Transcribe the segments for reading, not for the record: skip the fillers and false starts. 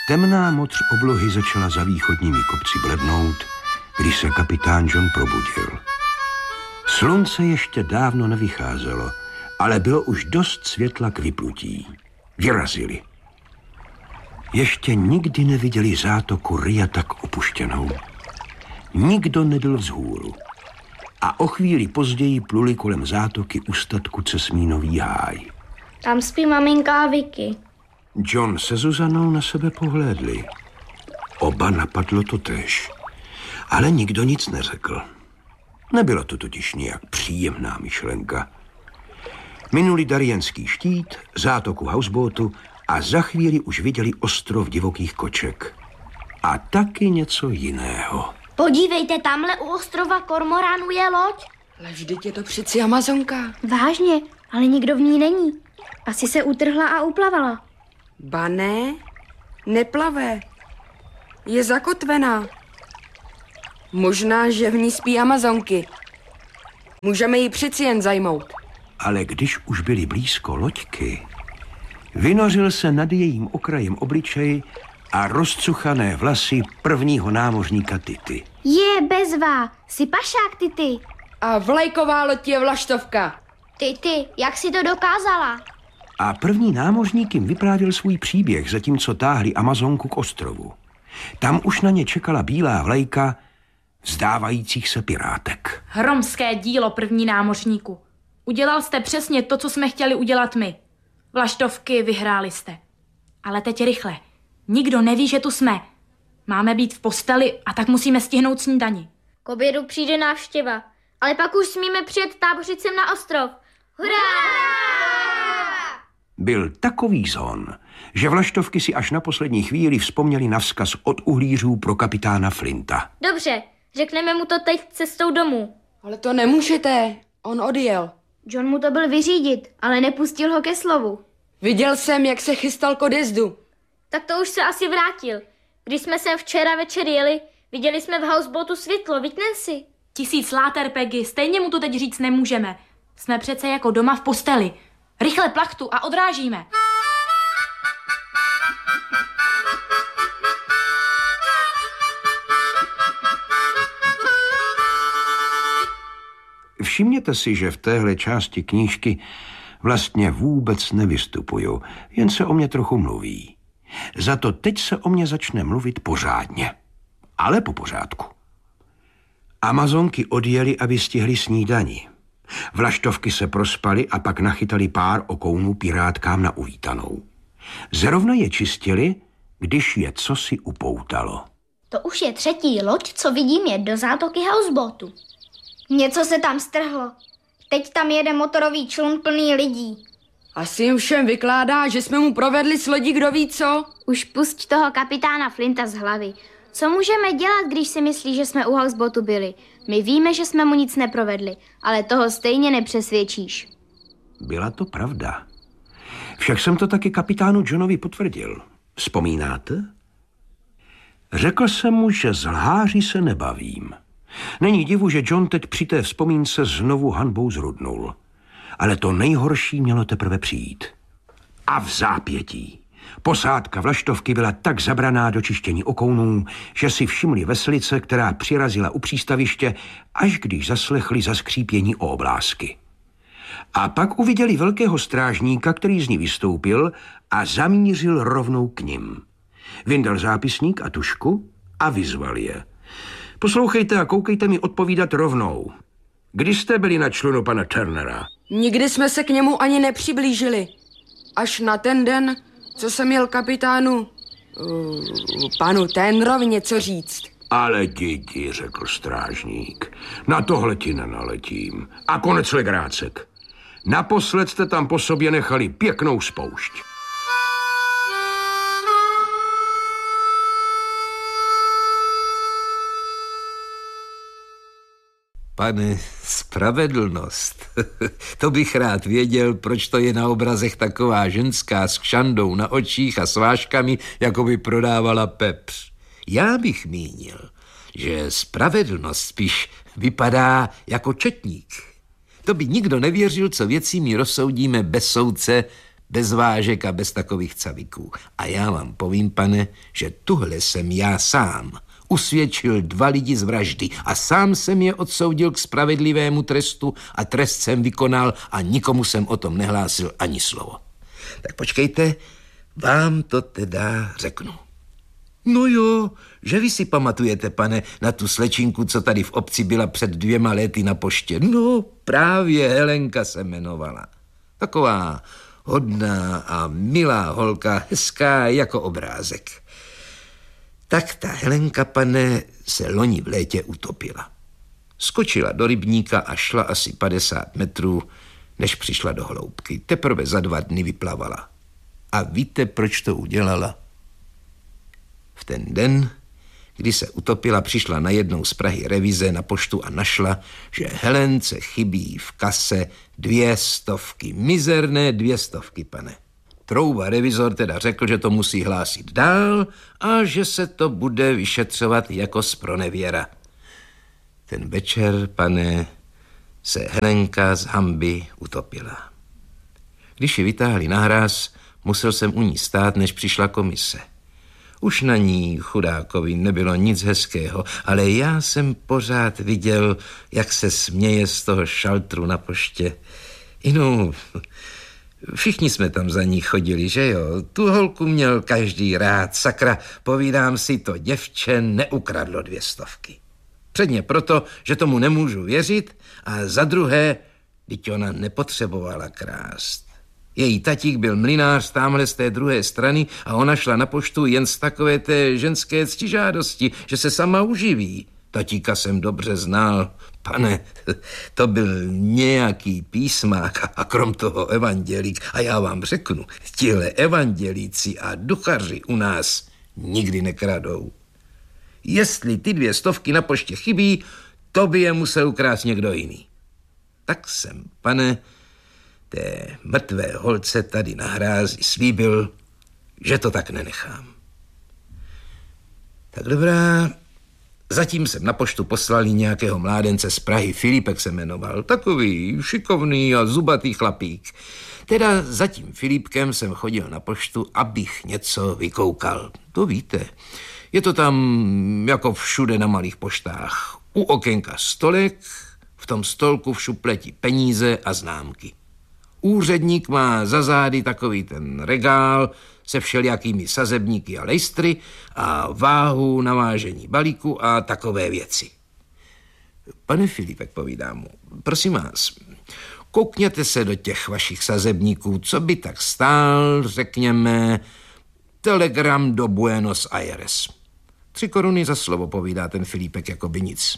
Temná modř oblohy začala za východními kopci blednout, když se kapitán John probudil. Slunce ještě dávno nevycházelo, ale bylo už dost světla k vyplutí. Vyrazili. Ještě nikdy neviděli zátoku Ria tak opuštěnou. Nikdo nebyl vzhůru. A o chvíli později pluli kolem zátoky u statku Cesmínový háj. Tam spí maminka a Vicky. John se Zuzanou na sebe pohlédli. Oba napadlo totéž. Ale nikdo nic neřekl. Nebyla to totiž nijak příjemná myšlenka. Minuli Darienský štít, zátoku houseboatu a za chvíli už viděli ostrov divokých koček. A taky něco jiného. Podívejte, tamhle u ostrova Kormoránů je loď. Ale vždyť je to přeci Amazonka. Vážně, ale nikdo v ní není. Asi se utrhla a uplavala. Ba ne, neplave. Je zakotvená. Možná, že v ní spí Amazonky. Můžeme ji přeci jen zajmout. Ale když už byli blízko loďky, vynořil se nad jejím okrajem obličej a rozcuchané vlasy prvního námořníka Tity. Je, bezva, jsi pašák, Tity. A vlajková loď je vlaštovka. Tity, jak jsi to dokázala? A první námořník jim vyprávěl svůj příběh, zatímco táhli Amazonku k ostrovu. Tam už na ně čekala bílá vlajka vzdávajících se pirátek. Hromské dílo, první námořníku. Udělal jste přesně to, co jsme chtěli udělat my. Vlaštovky, vyhráli jste. Ale teď rychle. Nikdo neví, že tu jsme. Máme být v posteli a tak musíme stihnout snídani. K obědu přijde návštěva, ale pak už smíme přijet tábořicem na ostrov. Hurá! Byl takový zhon, že vlaštovky si až na poslední chvíli vzpomněli na vzkaz od uhlířů pro kapitána Flinta. Dobře, řekneme mu to teď cestou domů. Ale to nemůžete, on odjel. John mu to byl vyřídit, ale nepustil ho ke slovu. Viděl jsem, jak se chystal k odjezdu. Tak to už se asi vrátil. Když jsme sem včera večer jeli, viděli jsme v houseboatu světlo, viď Nancy? 1000 láter, Peggy, stejně mu to teď říct nemůžeme. Jsme přece jako doma v posteli. Rychle plachtu a odrážíme. Všimněte si, že v téhle části knížky vlastně vůbec nevystupuju, jen se o mě trochu mluví. Za to teď se o mě začne mluvit pořádně, ale po pořádku. Amazonky odjeli, aby stihli snídani. Vlaštovky se prospaly a pak nachytali pár okounů pirátkám na uvítanou. Zrovna je čistili, když je cosi upoutalo. To už je třetí loď, co vidím jet do zátoky houseboatu. Něco se tam strhlo. Teď tam jede motorový člun plný lidí. Asi jim všem vykládá, že jsme mu provedli s lodí kdo ví co. Už pusť toho kapitána Flinta z hlavy. Co můžeme dělat, když si myslí, že jsme u houseboatu byli? My víme, že jsme mu nic neprovedli, ale toho stejně nepřesvědčíš. Byla to pravda. Však jsem to taky kapitánu Johnovi potvrdil. Vzpomínáte? Řekl jsem mu, že z lháří se nebavím. Není divu, že John teď při té vzpomínce znovu hanbou zrudnul. Ale to nejhorší mělo teprve přijít. A v zápětí. Posádka vlaštovky byla tak zabraná do čištění okounů, že si všimli veslice, která přirazila u přístaviště, až když zaslechli zaskřípění o oblásky. A pak uviděli velkého strážníka, který z ní vystoupil a zamířil rovnou k nim. Vyndal zápisník a tužku a vyzval je. Poslouchejte a koukejte mi odpovídat rovnou. Kdy jste byli na člunu pana Turnera? Nikdy jsme se k němu ani nepřiblížili. Až na ten den, co jsem měl kapitánu, panu Tenrovi něco říct. Ale děti, řekl strážník, na tohle ti nenaletím. A konec legrácek. Naposled jste tam po sobě nechali pěknou spoušť. Pane, spravedlnost. To bych rád věděl, proč to je na obrazech taková ženská s kšandou na očích a s vážkami, jako by prodávala pepř. Já bych mínil, že spravedlnost spíš vypadá jako četník. To by nikdo nevěřil, co věcí my rozsoudíme bez soudce, bez vážek a bez takových caviků. A já vám povím, pane, že tuhle jsem já sám usvědčil 2 lidi z vraždy a sám jsem je odsoudil k spravedlivému trestu a trest jsem vykonal a nikomu jsem o tom nehlásil ani slovo. Tak počkejte, vám to teda řeknu. No jo, že vy si pamatujete, pane, na tu slečinku, co tady v obci byla před 2 lety na poště. No, právě Helenka se jmenovala. Taková hodná a milá holka, hezká jako obrázek. Tak ta Helenka, pane, se loni v létě utopila. Skočila do rybníka a šla asi 50 metrů, než přišla do hloubky. Teprve za 2 dny vyplavala. A víte, proč to udělala? V ten den, kdy se utopila, přišla najednou z Prahy revize na poštu a našla, že Helence chybí v kase 200, mizerné 200, pane. Trouba revizor teda řekl, že to musí hlásit dál a že se to bude vyšetřovat jako zpronevěra. Ten večer, pane, se Helenka z hanby utopila. Když ji vytáhli na hráz, musel jsem u ní stát, než přišla komise. Už na ní, chudákovi, nebylo nic hezkého, ale já jsem pořád viděl, jak se směje z toho šaltru na poště. Všichni jsme tam za ní chodili, že jo? Tu holku měl každý rád, sakra, povídám si, to děvče neukradlo 200. Předně proto, že tomu nemůžu věřit, a za druhé, vždyť ona nepotřebovala krást. Její tatík byl mlynář tamhle z té druhé strany a ona šla na poštu jen z takové té ženské ctižádosti, že se sama uživí. Tatíka jsem dobře znal. Pane, to byl nějaký písmák a krom toho evandělík. A já vám řeknu, tihle evandělíci a duchaři u nás nikdy nekradou. Jestli ty 200 na poště chybí, to by je musel ukrást někdo jiný. Tak jsem, pane, té mrtvé holce tady na hrázi slíbil, že to tak nenechám. Tak dobrá, zatím jsem na poštu poslal nějakého mládence z Prahy, Filipek se jmenoval, takový šikovný a zubatý chlapík. Teda za tím Filipkem jsem chodil na poštu, abych něco vykoukal. To víte, je to tam jako všude na malých poštách. U okénka stolek, v tom stolku v šupleti peníze a známky. Úředník má za zády takový ten regál se všelijakými sazebníky a lejstry a váhu na vážení balíku a takové věci. Pane Filipek, povídám mu, prosím vás, koukněte se do těch vašich sazebníků, co by tak stál, řekněme, telegram do Buenos Aires. 3 koruny za slovo, povídá ten Filipek, jako by nic.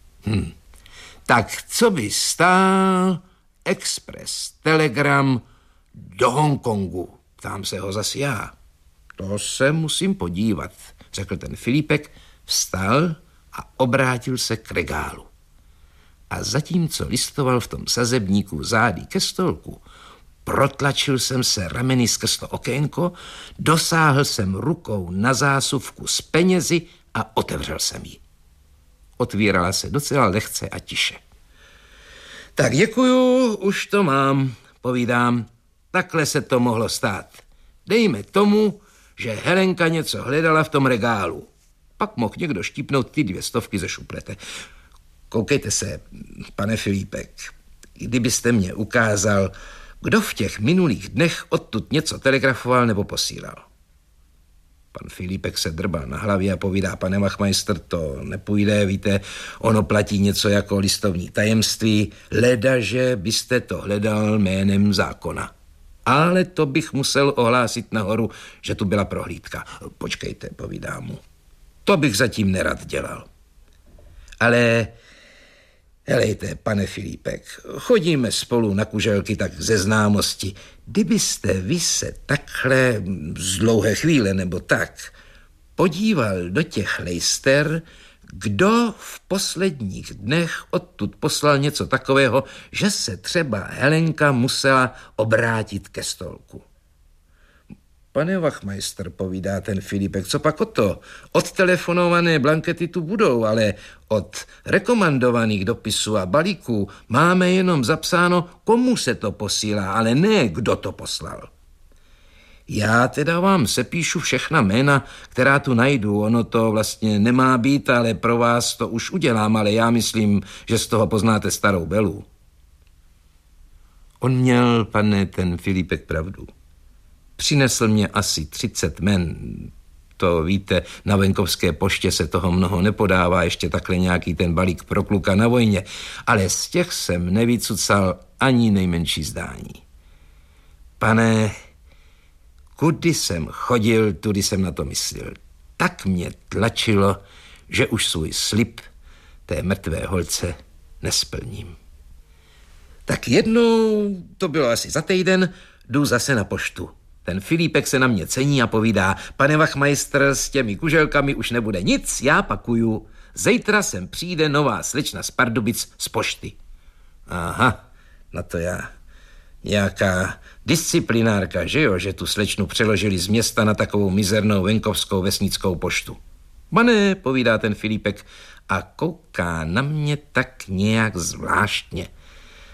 Tak co by stál expres telegram do Hongkongu? Ptám se ho zas já. To se musím podívat, řekl ten Filipek, vstal a obrátil se k regálu. A zatímco listoval v tom sazebníku zády ke stolku, protlačil jsem se rameny skrz to okénko, dosáhl jsem rukou na zásuvku s penězi a otevřel jsem ji. Otvírala se docela lehce a tiše. Tak děkuju, už to mám, povídám. Takhle se to mohlo stát. Dejme tomu, že Helenka něco hledala v tom regálu. Pak mohl někdo štípnout ty 200 ze šuplete. Koukejte se, pane Filipek, kdybyste mě ukázal, kdo v těch minulých dnech odtud něco telegrafoval nebo posílal. Pan Filipek se drbal na hlavě a povídá, pane Wachmeister, to nepůjde, víte, ono platí něco jako listovní tajemství, ledaže byste to hledal jménem zákona. Ale to bych musel ohlásit nahoru, že tu byla prohlídka. Počkejte, povídá mu. To bych zatím nerad dělal. Ale helejte, pane Filipek, chodíme spolu na kuželky tak ze známosti. Kdybyste vy se takhle z dlouhé chvíle nebo tak podíval do těch lejster, kdo v posledních dnech odtud poslal něco takového, že se třeba Helenka musela obrátit ke stolku. Pane Wachmeister, povídá ten Filipek, co pak o to? Odtelefonované blankety tu budou, ale od rekomandovaných dopisů a balíků máme jenom zapsáno, komu se to posílá, ale ne kdo to poslal. Já teda vám sepíšu všechna jména, která tu najdu. Ono to vlastně nemá být, ale pro vás to už udělám, ale já myslím, že z toho poznáte starou Belu. On měl, pane, ten Filipek, pravdu. Přinesl mě asi 30 men. To víte, na venkovské poště se toho mnoho nepodává, ještě takhle nějaký ten balík pro kluka na vojně, ale z těch jsem nevycucal ani nejmenší zdání. Pane, kudy jsem chodil, tudy jsem na to myslel. Tak mě tlačilo, že už svůj slib té mrtvé holce nesplním. Tak jednou, to bylo asi za týden, jdu zase na poštu. Ten Filipek se na mě cení a povídá: pane Wachmeister, s těmi kuželkami už nebude nic, já pakuju. Zítra sem přijde nová slečna z Pardubic z pošty. Aha, na to já. Nějaká disciplinárka, že jo, že tu slečnu přeložili z města na takovou mizernou venkovskou vesnickou poštu. Pane, povídá ten Filipek a kouká na mě tak nějak zvláštně.